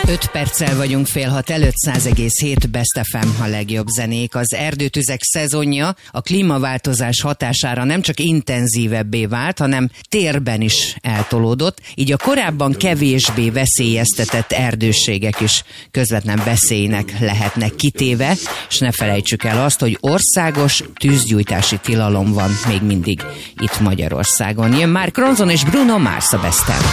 5 perccel vagyunk 5:30 előtt, 100,7 Best FM a legjobb zenék. Az erdőtüzek szezonja a klímaváltozás hatására nem csak intenzívebbé vált, hanem térben is eltolódott, így a korábban kevésbé veszélyeztetett erdőségek is közvetlen veszélynek lehetnek kitéve, és ne felejtsük el azt, hogy országos tűzgyújtási tilalom van még mindig itt Magyarországon. Jön Mark Ronson és Bruno Mars a Best FM.